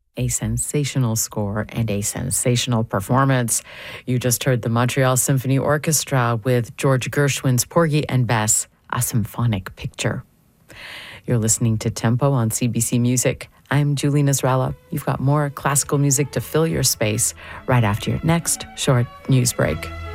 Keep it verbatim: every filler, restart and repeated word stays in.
A sensational score and a sensational performance. You just heard the Montreal Symphony Orchestra with George Gershwin's Porgy and Bess, a symphonic picture. You're listening to Tempo on C B C Music. I'm Julie Nasrallah. You've got more classical music to fill your space right after your next short news break.